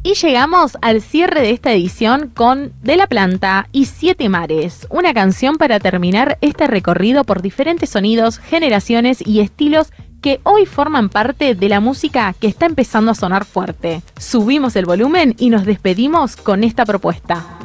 Y llegamos al cierre de esta edición con De la Planta y Siete Mares, una canción para terminar este recorrido por diferentes sonidos, generaciones y estilos que hoy forman parte de la música que está empezando a sonar fuerte. Subimos el volumen y nos despedimos con esta propuesta.